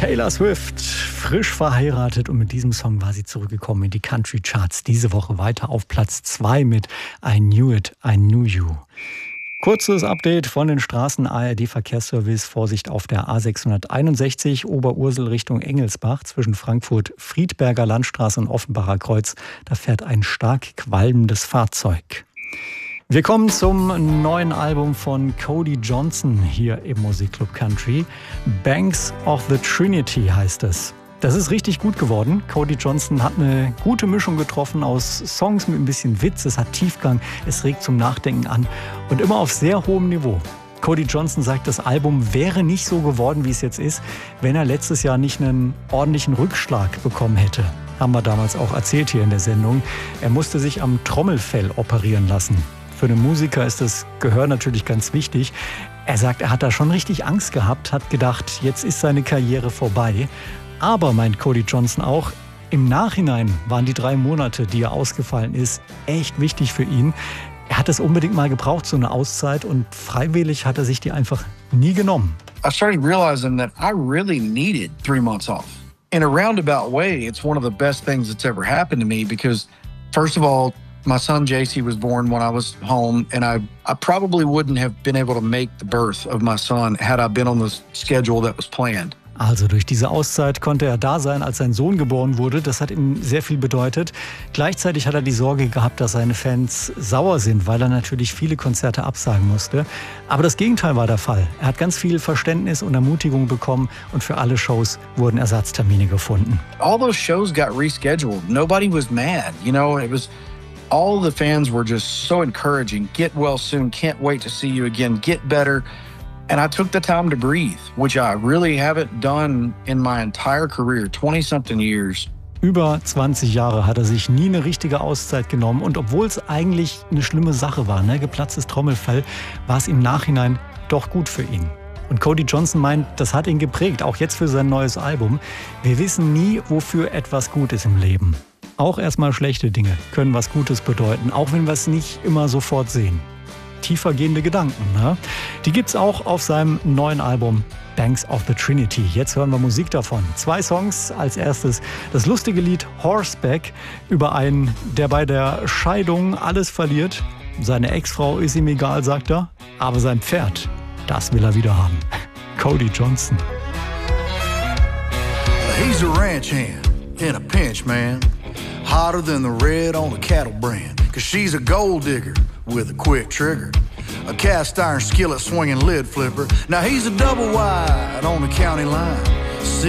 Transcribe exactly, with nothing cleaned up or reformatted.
Taylor Swift, frisch verheiratet, und mit diesem Song war sie zurückgekommen in die Country Charts. Diese Woche weiter auf Platz zwei mit I Knew It, I Knew You. Kurzes Update von den Straßen. A R D-Verkehrsservice. Vorsicht auf der A sechshunderteinundsechzig Oberursel Richtung Engelsbach zwischen Frankfurt-Friedberger Landstraße und Offenbacher Kreuz. Da fährt ein stark qualmendes Fahrzeug. Wir kommen zum neuen Album von Cody Johnson hier im Musikclub Country. Banks of the Trinity heißt es. Das ist richtig gut geworden. Cody Johnson hat eine gute Mischung getroffen aus Songs mit ein bisschen Witz, es hat Tiefgang, es regt zum Nachdenken an und immer auf sehr hohem Niveau. Cody Johnson sagt, das Album wäre nicht so geworden, wie es jetzt ist, wenn er letztes Jahr nicht einen ordentlichen Rückschlag bekommen hätte. Haben wir damals auch erzählt hier in der Sendung. Er musste sich am Trommelfell operieren lassen. Für einen Musiker ist das Gehör natürlich ganz wichtig. Er sagt, er hat da schon richtig Angst gehabt, hat gedacht, jetzt ist seine Karriere vorbei. Aber, meint Cody Johnson auch, im Nachhinein waren die drei Monate, die er ausgefallen ist, echt wichtig für ihn. Er hat es unbedingt mal gebraucht, so eine Auszeit, und freiwillig hat er sich die einfach nie genommen. I started realizing that I really needed three months off. In a roundabout way, it's one of the best things that's ever happened to me because, first of all, my son J C was born when I was home, and I, I probably wouldn't have been able to make the birth of my son had I been on the schedule that was planned. Also durch diese Auszeit konnte er da sein, als sein Sohn geboren wurde. Das hat ihm sehr viel bedeutet. Gleichzeitig hat er die Sorge gehabt, dass seine Fans sauer sind, weil er natürlich viele Konzerte absagen musste. Aber das Gegenteil war der Fall. Er hat ganz viel Verständnis und Ermutigung bekommen und für alle Shows wurden Ersatztermine gefunden. All those shows got rescheduled. Nobody was mad. You know, it was all the fans were just so encouraging. Get well soon. Can't wait to see you again. Get better. And I took the time to breathe, which I really haven't done in my entire career, twenty-something years. Über zwanzig Jahre hat er sich nie eine richtige Auszeit genommen. Und obwohl es eigentlich eine schlimme Sache war, ne, geplatztes Trommelfell, war es im Nachhinein doch gut für ihn. Und Cody Johnson meint, das hat ihn geprägt, auch jetzt für sein neues Album. Wir wissen nie, wofür etwas gut ist im Leben. Auch erstmal schlechte Dinge können was Gutes bedeuten, auch wenn wir es nicht immer sofort sehen. Tiefergehende Gedanken, ne? Die gibt's auch auf seinem neuen Album Banks of the Trinity. Jetzt hören wir Musik davon. Zwei Songs. Als erstes das lustige Lied Horseback über einen, der bei der Scheidung alles verliert. Seine Ex-Frau ist ihm egal, sagt er, aber sein Pferd, das will er wieder haben. Cody Johnson. He's a ranch hand in a pinch, man. Hotter than the red on the cattle brand. Cause she's a gold digger with a quick trigger, a cast iron skillet swinging lid flipper. Now he's a double wide on the county line.